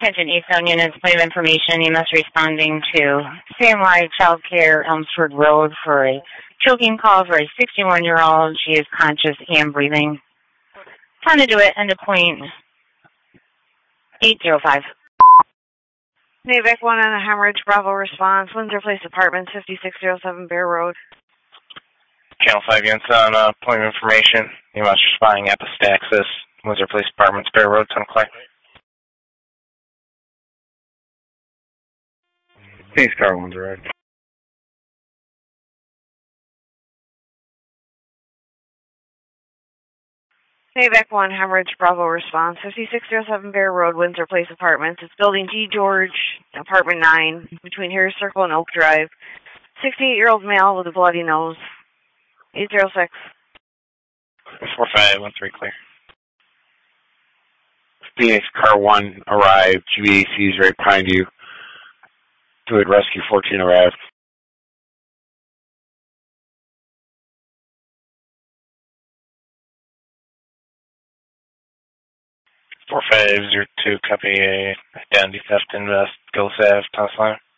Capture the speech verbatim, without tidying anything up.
Attention Eastbound units, point of information, E M S responding to Samwise Child Care, Elmsford Road for a choking call for a sixty-one-year-old. She is conscious and breathing. Time to do it, end of point eight zero five. Navec one on a hemorrhage, Bravo response, Windsor Place Apartments, fifty-six oh seven Bear Road. Channel five units on uh, point of information, E M S responding epistaxis, Windsor Place Apartments, Bear Road, ten Clay. Phoenix Car one's arrived. Navec one, hemorrhage, Bravo response, fifty-six oh seven Bear Road, Windsor Place Apartments. It's building G. George, apartment nine, between Harris Circle and Oak Drive. sixty-eight-year-old male with a bloody nose. eight zero six. four five one three clear. Phoenix Car one arrived. G B A C is right behind you. Fluid Rescue fourteen arrived. four five zero two, copy a identity theft invest, Gillis Ave, Thomas Line.